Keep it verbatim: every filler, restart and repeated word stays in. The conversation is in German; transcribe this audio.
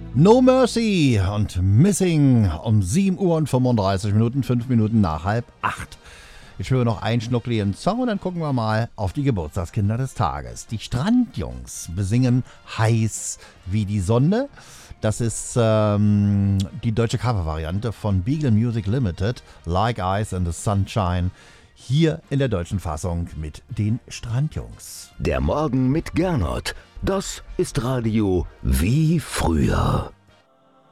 No Mercy und Missing um sieben Uhr und fünfunddreißig Minuten, fünf Minuten nach halb acht. Ich höre noch einen schnuckligen Song und dann gucken wir mal auf die Geburtstagskinder des Tages. Die Strandjungs besingen Heiß wie die Sonne. Das ist ähm, die deutsche Covervariante von Beagle Music Limited, Like Ice in the Sunshine. Hier in der deutschen Fassung mit den Strandjungs. Der Morgen mit Gernot. Das ist Radio wie früher.